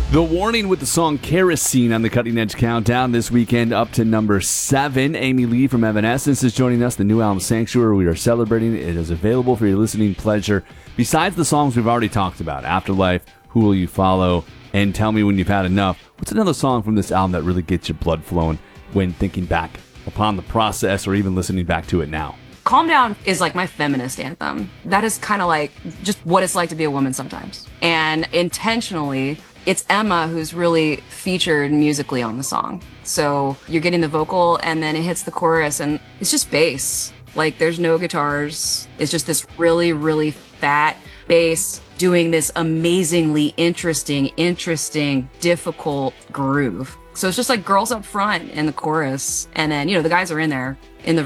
The Warning with the song Kerosene on the Cutting Edge Countdown this weekend up to number 7. Amy Lee from Evanescence is joining us. The new album Sanctuary, we are celebrating. It is available for your listening pleasure. Besides the songs we've already talked about, Afterlife, Who Will You Follow, and Tell Me When You've Had Enough, what's another song from this album that really gets your blood flowing when thinking back upon the process or even listening back to it now? Calm Down is like my feminist anthem. That is kind of like just what it's like to be a woman sometimes. And intentionally, it's Emma who's really featured musically on the song. So you're getting the vocal and then it hits the chorus and it's just bass. Like there's no guitars. It's just this really, really fat bass doing this amazingly interesting, difficult groove. So it's just like girls up front in the chorus. And then, the guys are in there in the